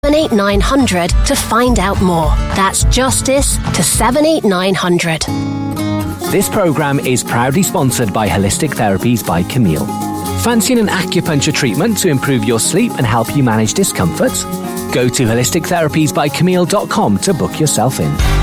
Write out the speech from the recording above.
78900 to find out more. That's Justice to 78900. This programme is proudly sponsored by Holistic Therapies by Camille. Fancying an acupuncture treatment to improve your sleep and help you manage discomfort? Go to holistictherapiesbycamille.com to book yourself in.